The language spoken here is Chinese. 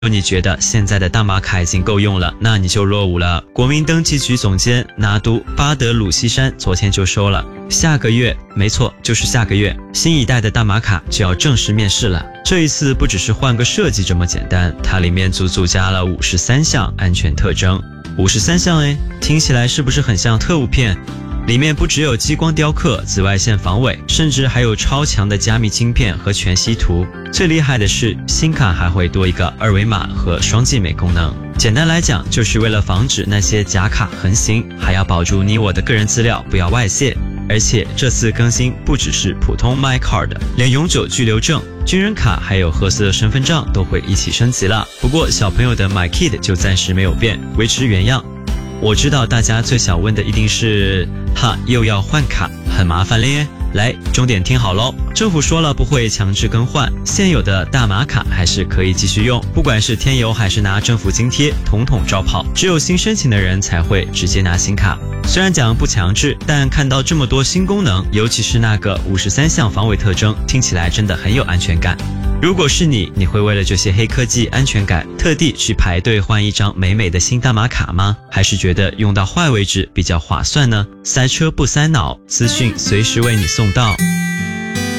你觉得现在的大马卡已经够用了，那你就落伍了。国民登记局总监拿督巴德鲁西山昨天就说了，下个月，没错，就是下个月，新一代的大马卡就要正式面世了。这一次不只是换个设计这么简单，它里面足足加了53项安全特征。53项诶，听起来是不是很像特务片？里面不只有激光雕刻、紫外线防伪，甚至还有超强的加密晶片和全息图。最厉害的是，新卡还会多一个二维码和双继美功能。简单来讲，就是为了防止那些假卡横行，还要保住你我的个人资料不要外泄。而且这次更新不只是普通 MyCard， 连永久居留证、军人卡还有褐色身份证都会一起升级了。不过小朋友的 MyKid 就暂时没有变，维持原样。我知道大家最想问的一定是，又要换卡，很麻烦了耶。来，重点听好咯，政府说了不会强制更换，现有的大马卡还是可以继续用，不管是添油还是拿政府津贴，统统照跑，只有新申请的人才会直接拿新卡。虽然讲不强制，但看到这么多新功能，尤其是那个53项防伪特征，听起来真的很有安全感。如果是你会为了这些黑科技安全感，特地去排队换一张美美的新大马卡吗？还是觉得用到坏为止比较划算呢？塞车不塞脑，资讯随时为你送到。